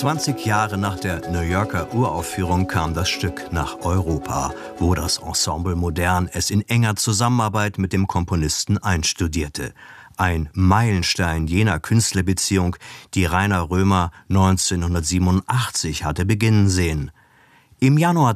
20 Jahre nach der New Yorker Uraufführung kam das Stück nach Europa, wo das Ensemble Modern es in enger Zusammenarbeit mit dem Komponisten einstudierte. Ein Meilenstein jener Künstlerbeziehung, die Rainer Römer 1987 hatte beginnen sehen. Im Januar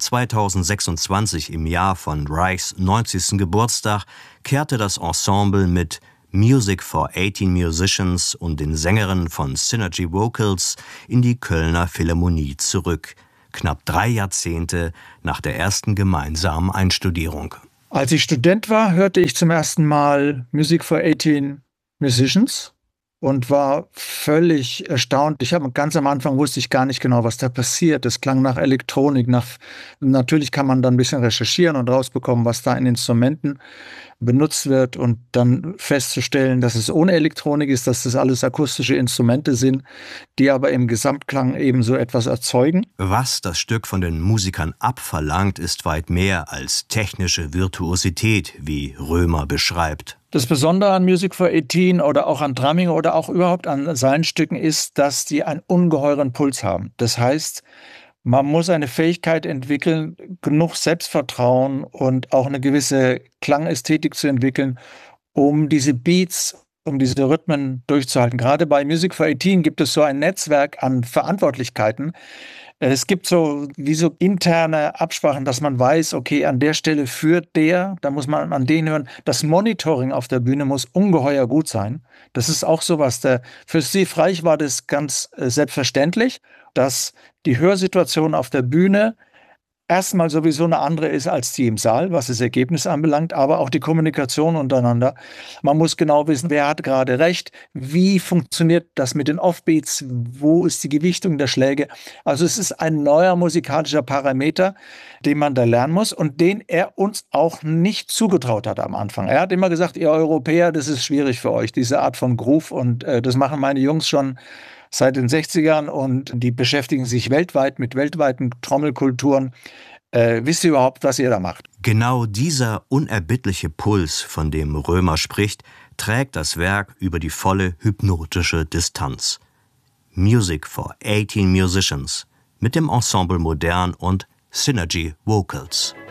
2026, im Jahr von Reichs 90. Geburtstag, kehrte das Ensemble mit Music for 18 Musicians und den Sängerinnen von Synergy Vocals in die Kölner Philharmonie zurück, knapp 3 Jahrzehnte nach der ersten gemeinsamen Einstudierung. Als ich Student war, hörte ich zum ersten Mal Music for 18 Musicians und war völlig erstaunt. Ganz am Anfang wusste ich gar nicht genau, was da passiert. Es klang nach Elektronik. Natürlich kann man dann ein bisschen recherchieren und rausbekommen, was da in Instrumenten benutzt wird und dann festzustellen, dass es ohne Elektronik ist, dass das alles akustische Instrumente sind, die aber im Gesamtklang eben so etwas erzeugen. Was das Stück von den Musikern abverlangt, ist weit mehr als technische Virtuosität, wie Römer beschreibt. Das Besondere an Music for 18 oder auch an Drumming oder auch überhaupt an seinen Stücken ist, dass die einen ungeheuren Puls haben. Das heißt, man muss eine Fähigkeit entwickeln, genug Selbstvertrauen und auch eine gewisse Klangästhetik zu entwickeln, um diese Beats, um diese Rhythmen durchzuhalten. Gerade bei Music for 18 gibt es so ein Netzwerk an Verantwortlichkeiten. Es gibt so interne Absprachen, dass man weiß, okay, an der Stelle führt der, da muss man an den hören. Das Monitoring auf der Bühne muss ungeheuer gut sein. Das ist auch sowas. Für Steve Reich war das ganz selbstverständlich, dass die Hörsituation auf der Bühne erstmal sowieso eine andere ist als die im Saal, was das Ergebnis anbelangt, aber auch die Kommunikation untereinander. Man muss genau wissen, wer hat gerade recht, wie funktioniert das mit den Offbeats, wo ist die Gewichtung der Schläge. Also es ist ein neuer musikalischer Parameter, den man da lernen muss und den er uns auch nicht zugetraut hat am Anfang. Er hat immer gesagt, ihr Europäer, das ist schwierig für euch, diese Art von Groove und das machen meine Jungs schon seit den 60ern und die beschäftigen sich weltweit mit weltweiten Trommelkulturen. Wisst ihr überhaupt, was ihr da macht? Genau dieser unerbittliche Puls, von dem Römer spricht, trägt das Werk über die volle hypnotische Distanz. Music for 18 Musicians mit dem Ensemble Modern und Synergy Vocals.